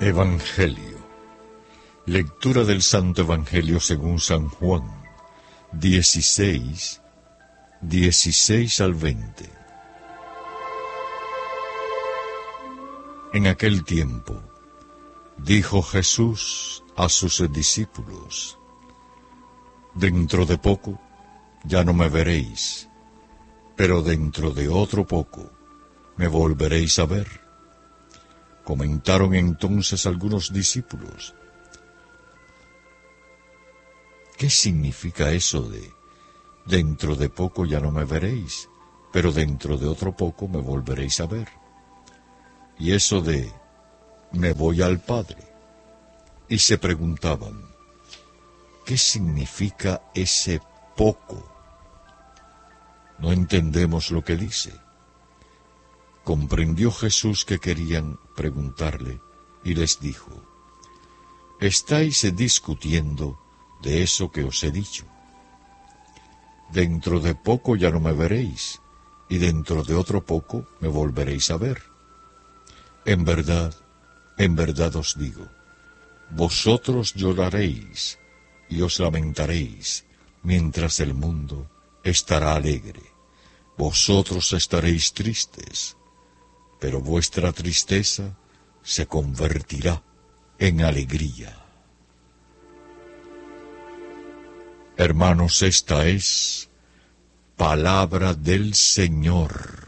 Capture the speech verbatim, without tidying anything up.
Evangelio. Lectura del Santo Evangelio según San Juan, dieciséis, dieciséis al veinte. En aquel tiempo, dijo Jesús a sus discípulos: dentro de poco ya no me veréis, pero dentro de otro poco me volveréis a ver. Comentaron entonces algunos discípulos: ¿qué significa eso de dentro de poco ya no me veréis, pero dentro de otro poco me volveréis a ver? Y eso de me voy al Padre. Y se preguntaban: ¿qué significa ese poco? No entendemos lo que dice. Comprendió Jesús que querían preguntarle y les dijo: estáis discutiendo de eso que os he dicho. Dentro de poco ya no me veréis, y dentro de otro poco me volveréis a ver. En verdad, en verdad os digo, vosotros lloraréis y os lamentaréis, mientras el mundo estará alegre. Vosotros estaréis tristes, pero vuestra tristeza se convertirá en alegría. Hermanos, esta es palabra del Señor.